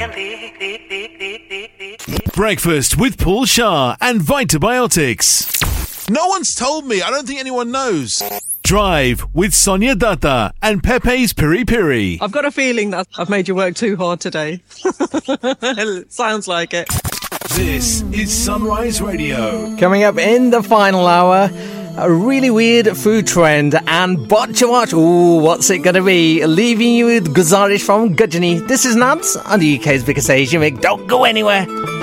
Breakfast with Paul Shah and Vitabiotics. No one's told me. I don't think anyone knows. Drive with Sonia Datta and Pepe's Piri Piri. I've got a feeling that I've made you work too hard today. Sounds like it. This is Sunrise Radio. Coming up in the final hour, a really weird food trend and Botchawatch. Ooh, what's it going to be? Leaving you with Guzarish from Gajani. This is Nance on the UK's biggest Asian week. Don't go anywhere.